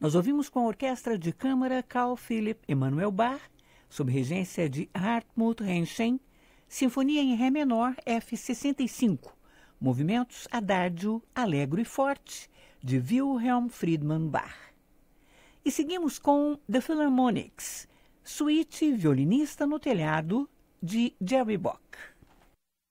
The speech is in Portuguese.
Nós ouvimos com a Orquestra de Câmara Carl Philipp Emanuel Bach, sob regência de Hartmut Renchen, Sinfonia em Ré menor F65, movimentos Adágio, Alegro e Forte, de Wilhelm Friedman Bach. E seguimos com The Philharmonics, Suíte Violinista no Telhado, de Jerry Bock.